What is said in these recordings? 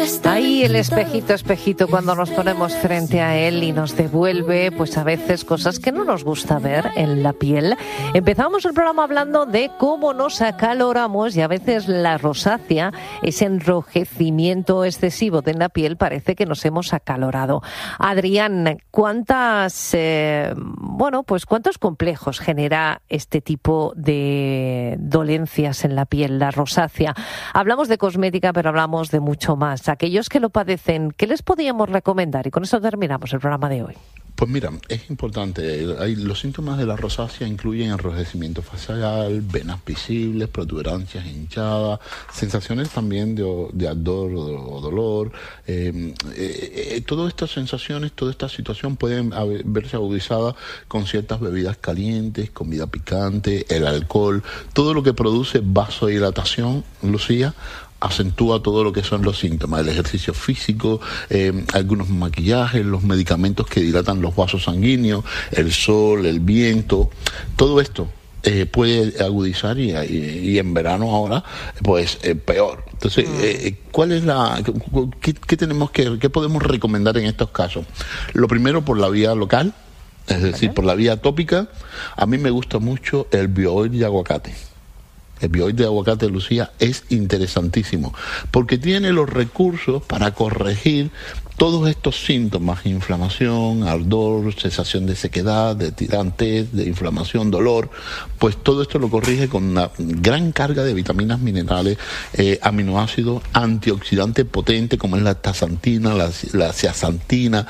Ahí el espejito, espejito, cuando nos ponemos frente a él y nos devuelve, pues a veces cosas que no nos gusta ver en la piel. Empezamos el programa hablando de cómo nos acaloramos y a veces la rosácea, ese enrojecimiento excesivo de la piel, parece que nos hemos acalorado. Adrián, ¿cuántos complejos genera este tipo de dolencias en la piel, la rosácea? Hablamos de cosmética, pero hablamos de mucho más. Aquellos que lo padecen, ¿qué les podríamos recomendar? Y con eso terminamos el programa de hoy. Pues mira, es importante. Los síntomas de la rosácea incluyen enrojecimiento facial, venas visibles, protuberancias hinchadas, sensaciones también de ardor o dolor. Todas estas sensaciones, toda esta situación pueden verse agudizadas con ciertas bebidas calientes, comida picante, el alcohol, todo lo que produce vasodilatación, Lucía, acentúa todo lo que son los síntomas, el ejercicio físico, algunos maquillajes, los medicamentos que dilatan los vasos sanguíneos, el sol, el viento, todo esto puede agudizar y en verano ahora pues peor. Entonces, ¿cuál es qué podemos recomendar en estos casos? Lo primero, por la vía local, es decir, por la vía tópica. A mí me gusta mucho el bioil de aguacate. El bioil de aguacate, Lucía, es interesantísimo porque tiene los recursos para corregir todos estos síntomas: inflamación, ardor, sensación de sequedad, de tirantes, de inflamación, dolor. Pues todo esto lo corrige con una gran carga de vitaminas, minerales, aminoácidos, antioxidantes potentes como es la astaxantina, la zeaxantina,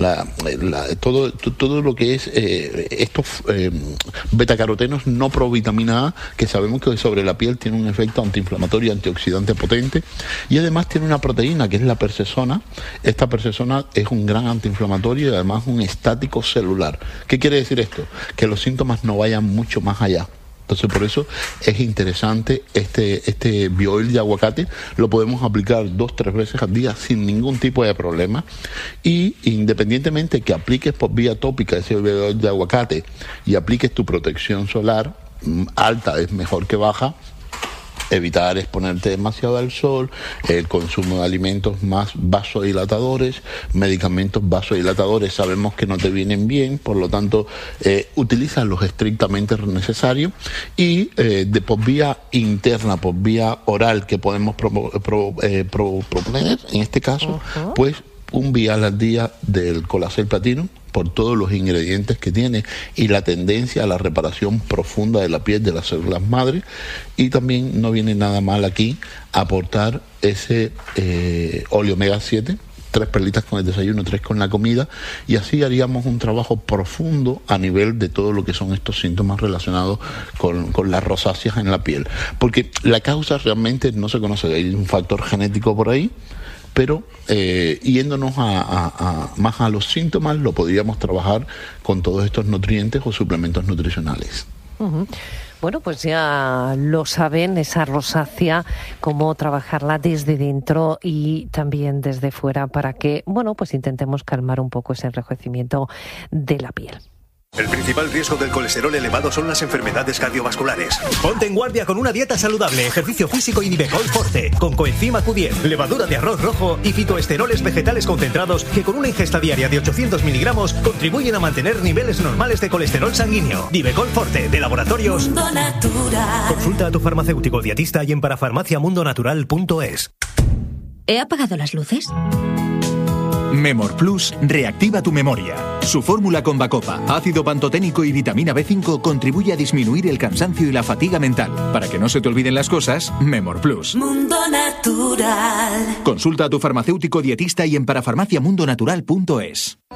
todo lo que es estos betacarotenos no provitamina A, que sabemos que sobre la piel tiene un efecto antiinflamatorio y antioxidante potente, y además tiene una proteína que es la persesona. Esta persesona es un gran antiinflamatorio y además un estático celular. ¿Qué quiere decir esto? Que los síntomas no vayan mucho más allá. Entonces, por eso es interesante este bioil de aguacate. Lo podemos aplicar 2-3 veces al día sin ningún tipo de problema. Y independientemente que apliques por vía tópica ese bioil de aguacate y apliques tu protección solar, alta es mejor que baja, evitar exponerte demasiado al sol, el consumo de alimentos más vasodilatadores, medicamentos vasodilatadores sabemos que no te vienen bien, por lo tanto utilízalos estrictamente necesarios, y por vía interna, por vía oral, que podemos proponer en este caso, pues un vial al día del Colacel Platino, por todos los ingredientes que tiene y la tendencia a la reparación profunda de la piel, de las células madre. Y también no viene nada mal aquí aportar ese óleo omega 7, 3 perlitas con el desayuno, 3 con la comida, y así haríamos un trabajo profundo a nivel de todo lo que son estos síntomas relacionados con las rosáceas en la piel. Porque la causa realmente no se conoce, hay un factor genético por ahí, pero yéndonos más a los síntomas, lo podríamos trabajar con todos estos nutrientes o suplementos nutricionales. Uh-huh. Bueno, pues ya lo saben, esa rosácea, cómo trabajarla desde dentro y también desde fuera para que, pues intentemos calmar un poco ese enrojecimiento de la piel. El principal riesgo del colesterol elevado son las enfermedades cardiovasculares. Ponte en guardia con una dieta saludable, ejercicio físico y Nivecol Forte, con coenzima Q10, levadura de arroz rojo y fitoesteroles vegetales concentrados que con una ingesta diaria de 800 miligramos contribuyen a mantener niveles normales de colesterol sanguíneo. Nivecol Forte, de Laboratorios Mundo Natural. Consulta a tu farmacéutico dietista y en parafarmaciamundonatural.es. ¿He apagado las luces? Memor Plus reactiva tu memoria. Su fórmula con bacopa, ácido pantoténico y vitamina B5 contribuye a disminuir el cansancio y la fatiga mental. Para que no se te olviden las cosas, Memor Plus. Mundo Natural. Consulta a tu farmacéutico dietista y en parafarmaciamundonatural.es.